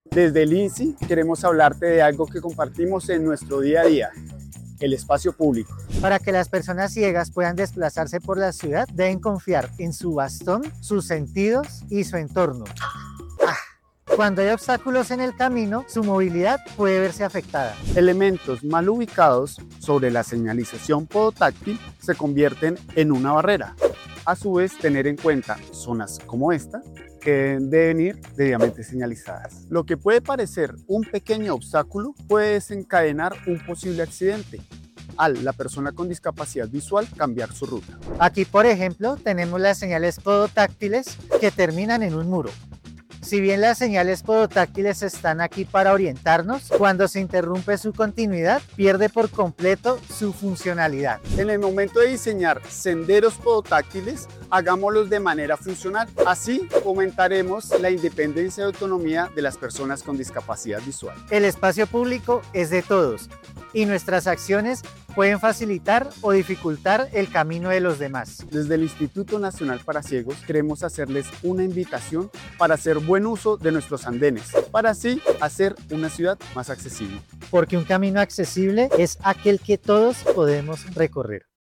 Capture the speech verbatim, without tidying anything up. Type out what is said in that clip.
Desde el INSI queremos hablarte de algo que compartimos en nuestro día a día, el espacio público. Para que las personas ciegas puedan desplazarse por la ciudad, deben confiar en su bastón, sus sentidos y su entorno. Ah, cuando hay obstáculos en el camino, su movilidad puede verse afectada. Elementos mal ubicados sobre la señalización podotáctil se convierten en una barrera. A su vez, tener en cuenta zonas como esta que deben ir debidamente señalizadas. Lo que puede parecer un pequeño obstáculo puede desencadenar un posible accidente al la persona con discapacidad visual cambiar su ruta. Aquí, por ejemplo, tenemos las señales podotáctiles que terminan en un muro. Si bien las señales podotáctiles están aquí para orientarnos, cuando se interrumpe su continuidad, pierde por completo su funcionalidad. En el momento de diseñar senderos podotáctiles, hagámoslos de manera funcional. Así fomentaremos la independencia y autonomía de las personas con discapacidad visual. El espacio público es de todos y nuestras acciones pueden facilitar o dificultar el camino de los demás. Desde el Instituto Nacional para Ciegos queremos hacerles una invitación para hacer buen uso de nuestros andenes, para así hacer una ciudad más accesible. Porque un camino accesible es aquel que todos podemos recorrer.